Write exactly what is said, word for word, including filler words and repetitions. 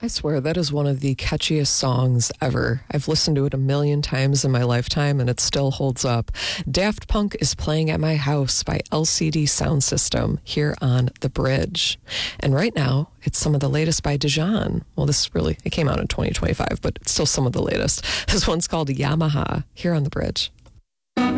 I swear that is one of the catchiest songs ever. I've listened to it a million times in my lifetime and it still holds up. Daft Punk is Playing at My House by L C D Sound System here on The Bridge. And right now, it's some of the latest by Dijon. Well, this really, it came out in twenty twenty-five, but it's still some of the latest. This one's called Yamaha here on The Bridge.